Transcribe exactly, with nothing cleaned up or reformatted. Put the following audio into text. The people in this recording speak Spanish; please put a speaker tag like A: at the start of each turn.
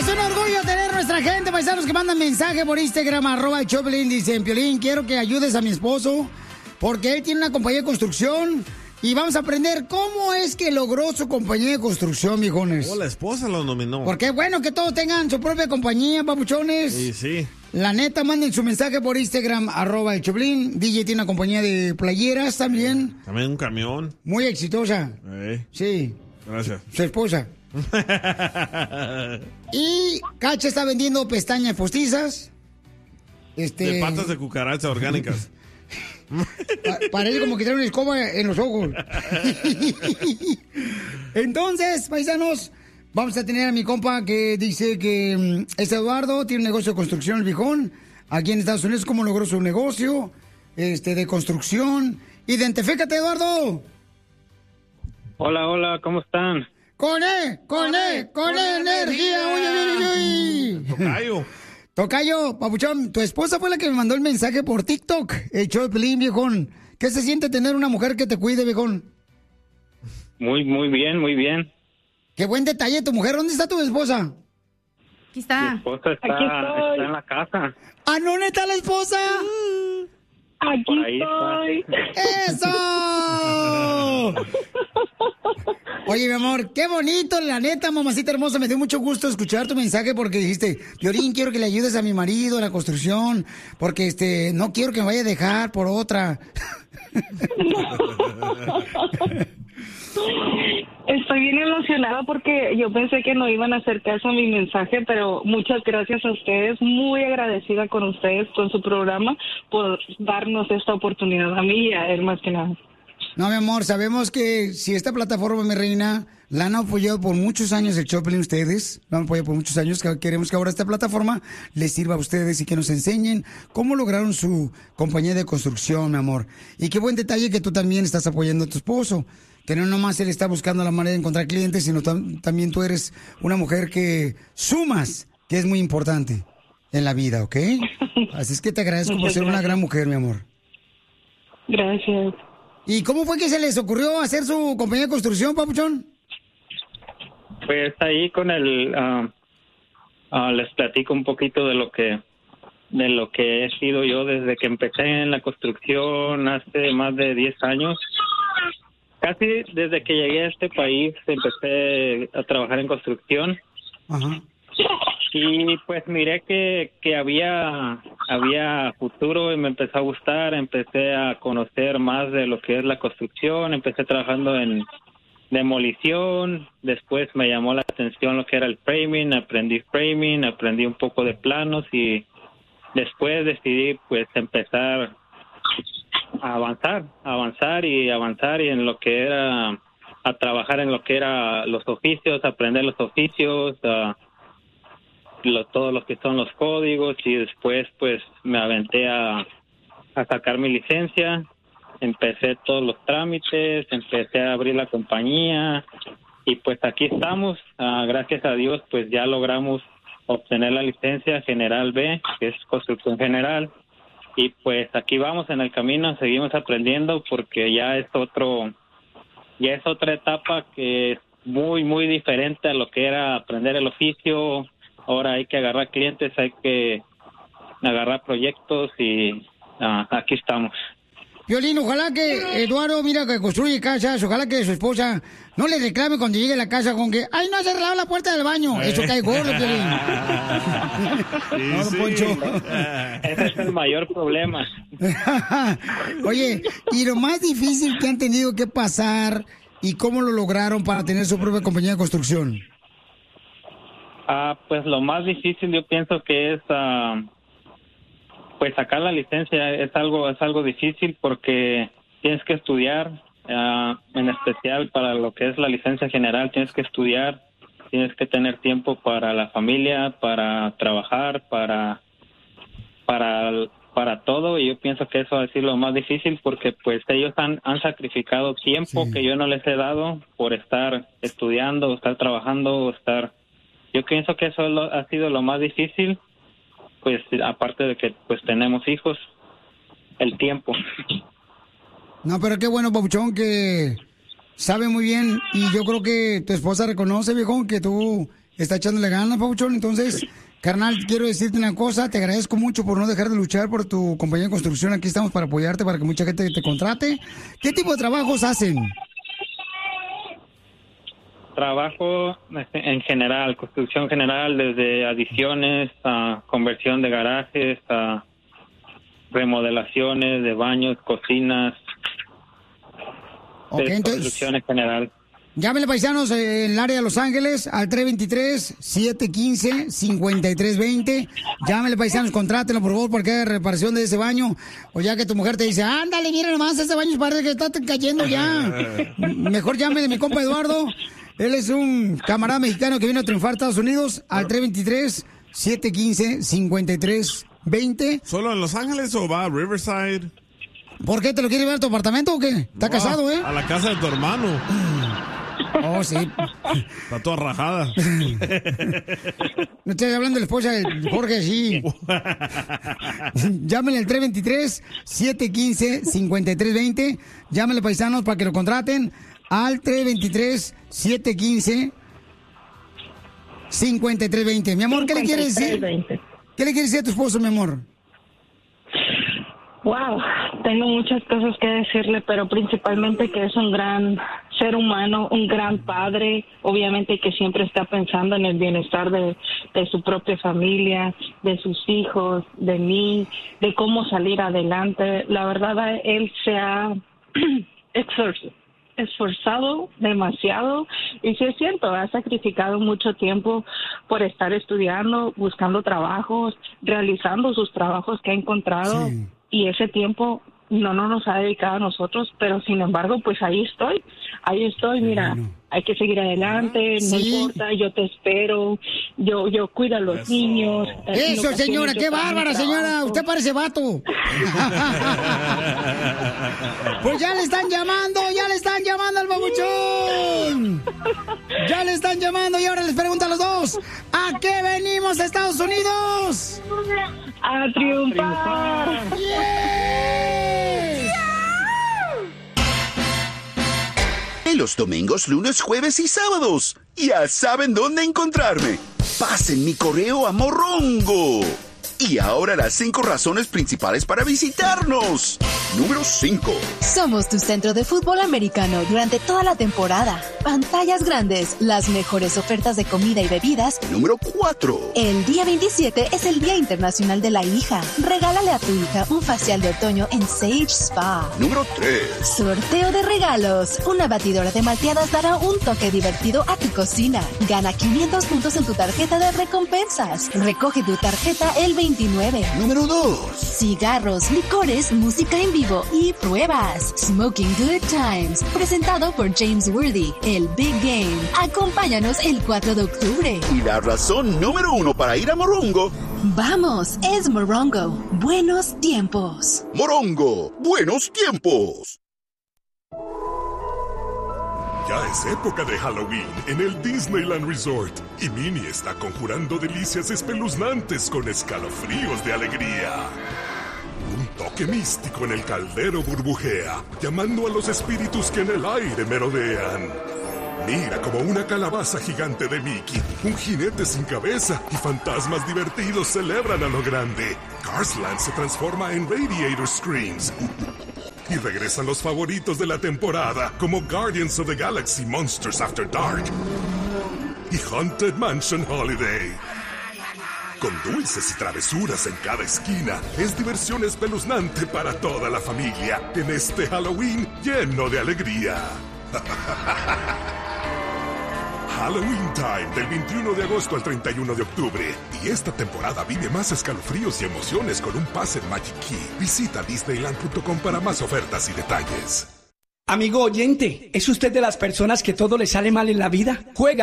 A: Es un orgullo tener nuestra gente, paisanos, que mandan mensaje por Instagram, arroba el Choplin. Dicen, Piolín, quiero que ayudes a mi esposo porque él tiene una compañía de construcción y vamos a aprender cómo es que logró su compañía de construcción, viejones.
B: Oh, la esposa lo nominó.
A: Porque es bueno que todos tengan su propia compañía, papuchones.
B: Sí, sí.
A: La neta, manden su mensaje por Instagram, arroba el Choplin. D J tiene una compañía de playeras también.
B: También un camión.
A: Muy exitosa.
B: Eh.
A: Sí.
B: Gracias.
A: Su esposa. Y Cacha está vendiendo pestañas postizas. Este...
B: De patas de cucaracha orgánicas.
A: Pa- parece como que tiene una escoba en los ojos. Entonces, paisanos, vamos a tener a mi compa que dice que mm, es Eduardo, tiene un negocio de construcción, el viejón, aquí en Estados Unidos. ¿Cómo logró su negocio este, de construcción? Identifícate, Eduardo.
C: Hola, hola, ¿cómo están?
A: Con E, con E, con E, energía. Uy, uy, uy, uy.
B: Tocayo.
A: Tocayo, papuchón, tu esposa fue la que me mandó el mensaje por TikTok. El show de Pelín, viejón. ¿Qué se siente tener una mujer que te cuide, viejón?
C: Muy, muy bien, muy bien.
A: Qué buen detalle tu mujer. ¿Dónde está tu esposa?
D: Aquí está.
C: Mi esposa está,
D: Aquí estoy.
C: está en la casa.
A: ¿Ah, no, neta está la esposa?
D: Aquí
C: Por ahí está.
A: ¡Eso! Oye, mi amor, qué bonito, la neta, mamacita hermosa. Me dio mucho gusto escuchar tu mensaje porque dijiste, Piolín, quiero que le ayudes a mi marido en la construcción porque este no quiero que me vaya a dejar por otra.
D: Estoy bien emocionada porque yo pensé que no iban a hacer caso a mi mensaje, pero muchas gracias a ustedes, muy agradecida con ustedes, con su programa, por darnos esta oportunidad a mí y a él más que nada.
A: No, mi amor, sabemos que si esta plataforma, mi reina, la han apoyado por muchos años el Choplin, ustedes, la han apoyado por muchos años, que queremos que ahora esta plataforma les sirva a ustedes y que nos enseñen cómo lograron su compañía de construcción, mi amor. Y qué buen detalle que tú también estás apoyando a tu esposo, que no nomás él está buscando la manera de encontrar clientes, sino tam- también tú eres una mujer que sumas, que es muy importante en la vida, ¿ok? Así es que te agradezco por
D: Muchas
A: ser una
D: gracias.
A: gran mujer, mi amor.
D: Gracias.
A: ¿Y cómo fue que se les ocurrió hacer su compañía de construcción, papuchón?
C: Pues ahí con el... ah, ah, les platico un poquito de lo que de lo que he sido yo desde que empecé en la construcción hace más de diez años. Casi desde que llegué a este país empecé a trabajar en construcción.
A: Ajá.
C: Y pues miré que, que había, había futuro y me empezó a gustar, empecé a conocer más de lo que es la construcción, empecé trabajando en demolición, después me llamó la atención lo que era el framing, aprendí framing, aprendí un poco de planos y después decidí pues empezar a avanzar, a avanzar y avanzar y en lo que era, a trabajar en lo que era los oficios, aprender los oficios, a Lo, todo lo que son los códigos y después pues me aventé a, a sacar mi licencia, empecé todos los trámites, empecé a abrir la compañía y pues aquí estamos, uh, gracias a Dios pues ya logramos obtener la licencia General B, que es construcción general, y pues aquí vamos en el camino, seguimos aprendiendo porque ya es otro, ya es otra etapa que es muy muy diferente a lo que era aprender el oficio. Ahora hay que agarrar clientes, hay que agarrar proyectos y uh, aquí estamos.
A: Piolín, ojalá que Eduardo, mira, que construye casas, ojalá que su esposa no le reclame cuando llegue a la casa con que, ay, no ha cerrado la puerta del baño. Eso cae gordo, Piolín.
B: Sí,
A: No,
B: sí.
A: Poncho.
C: Ese es el mayor problema.
A: Oye, y lo más difícil que han tenido que pasar y cómo lo lograron para tener su propia compañía de construcción.
C: Ah, pues lo más difícil yo pienso que es uh, pues sacar la licencia es algo es algo difícil porque tienes que estudiar, uh, en especial para lo que es la licencia general tienes que estudiar, tienes que tener tiempo para la familia, para trabajar, para para para todo y yo pienso que eso ha sido lo más difícil porque pues ellos han han sacrificado tiempo
A: Sí.
C: que yo no les he dado por estar estudiando, estar trabajando, estar Yo pienso que eso lo, ha sido lo más difícil, pues aparte de que pues tenemos hijos, el tiempo.
A: No, pero qué bueno, papuchón, que sabe muy bien y yo creo que tu esposa reconoce, viejón, que tú está echándole ganas, Papuchón. Entonces, carnal, quiero decirte una cosa. Te agradezco mucho por no dejar de luchar por tu compañía de construcción. Aquí estamos para apoyarte, para que mucha gente te contrate. ¿Qué tipo de trabajos hacen?
C: Trabajo en general, construcción general, desde adiciones a conversión de garajes, a remodelaciones de baños, cocinas,
A: okay,
C: de
A: entonces,
C: construcción en general.
A: Llámenle, paisanos, eh, en el área de Los Ángeles al tres dos tres, siete uno cinco, cinco tres dos cero. Llámenle, paisanos, contrátenlo, por favor, porque hay reparación de ese baño. O ya que tu mujer te dice, ándale, mira nomás, ese baño parece que está cayendo ya. Mejor llámenle a mi compa Eduardo. Él es un camarada mexicano que vino a triunfar a Estados Unidos al tres dos tres, siete uno cinco, cinco tres dos cero.
B: ¿Solo en Los Ángeles o va a Riverside?
A: ¿Por qué? ¿Te lo quieres ver a tu apartamento o qué? Está
B: No,
A: casado, ¿eh?
B: A la casa de tu hermano.
A: Oh, sí.
B: Está toda rajada.
A: No estoy hablando de la esposa de Jorge, sí. Llámenle al tres dos tres, siete uno cinco, cinco tres dos cero. Llámenle, paisanos, para que lo contraten al tres dos tres, siete uno cinco, cinco tres dos cero. Mi amor, ¿qué le quieres decir? ¿Qué le quieres decir a tu esposo, mi amor?
D: Wow, tengo muchas cosas que decirle, pero principalmente que es un gran ser humano, un gran padre, obviamente que siempre está pensando en el bienestar de, de su propia familia, de sus hijos, de mí, de cómo salir adelante. La verdad, él se ha esforzado. esforzado demasiado y sí es cierto, ha sacrificado mucho tiempo por estar estudiando, buscando trabajos, realizando sus trabajos que ha encontrado, sí. Y ese tiempo no, no nos ha dedicado a nosotros, pero sin embargo, pues ahí estoy, ahí estoy, mira, bueno. Hay que seguir adelante, no sí. importa, yo te espero, yo yo cuido a los Eso. niños.
A: Eso, señora, qué bárbara, señora, usted parece vato. Pues ya le están llamando, ya le están llamando al babuchón. Ya le están llamando y ahora les pregunto a los dos, ¿a qué venimos a Estados Unidos?
D: A triunfar.
A: Yeah.
E: Los domingos, lunes, jueves y sábados. Ya saben dónde encontrarme. Pasen mi correo a Morongo. Y ahora las cinco razones principales para visitarnos. Número cinco.
F: Somos tu centro de fútbol americano durante toda la temporada. Pantallas grandes, las mejores ofertas de comida y bebidas.
E: Número cuatro.
F: El día veintisiete es el Día Internacional de la Hija. Regálale a tu hija un facial de otoño en Sage Spa.
E: Número tres.
F: Sorteo de regalos. Una batidora de malteadas dará un toque divertido a tu cocina. Gana quinientos puntos en tu tarjeta de recompensas. Recoge tu tarjeta el veintinueve.
E: Número dos.
F: Cigarros, licores, música en vivo y pruebas. Smoking Good Times. Presentado por James Worthy. El Big Game. Acompáñanos el cuatro de octubre.
E: Y la razón número uno para ir a Morongo.
F: Vamos, es Morongo. Buenos tiempos.
E: Morongo, buenos tiempos.
G: Ya es época de Halloween en el Disneyland Resort y Minnie está conjurando delicias espeluznantes con escalofríos de alegría. Un toque místico en el caldero burbujea, llamando a los espíritus que en el aire merodean. Mira como una calabaza gigante de Mickey, un jinete sin cabeza y fantasmas divertidos celebran a lo grande. Carsland se transforma en Radiator Screams. Y regresan los favoritos de la temporada, como Guardians of the Galaxy Monsters After Dark y Haunted Mansion Holiday. Con dulces y travesuras en cada esquina, es diversión espeluznante para toda la familia en este Halloween lleno de alegría. Halloween Time, del veintiuno de agosto al treinta y uno de octubre. Y esta temporada vive más escalofríos y emociones con un pase en Magic Key. Visita Disneyland punto com para más ofertas y detalles.
H: Amigo oyente, ¿es usted de las personas que todo le sale mal en la vida? Juega